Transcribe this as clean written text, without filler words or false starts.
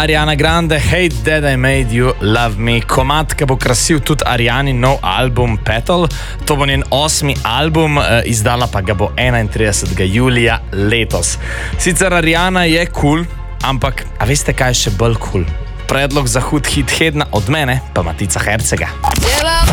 Ariana Grande, Hate That I Made You Love Me, komad, ki bo krasil tudi Arianin nov album Petal. To bo njen 8. album, izdala pa ga bo 31. julija letos. Sicer Ariana je cool, ampak a veste, kaj je še bolj cool? Predlog za hud hit tedna od mene, pa Matica Hercega.